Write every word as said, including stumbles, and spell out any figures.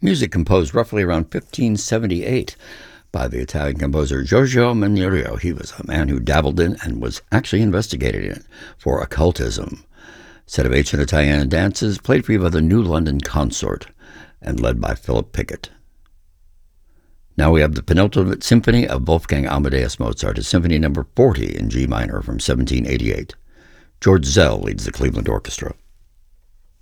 music composed roughly around fifteen seventy-eight by the Italian composer Giorgio Manrico. He was a man who dabbled in and was actually investigated in it for occultism. Set of ancient Italian dances played for you by the New London Consort and led by Philip Pickett. Now we have the penultimate symphony of Wolfgang Amadeus Mozart, his Symphony Number forty in G minor from seventeen eighty-eight. George Zell leads the Cleveland Orchestra.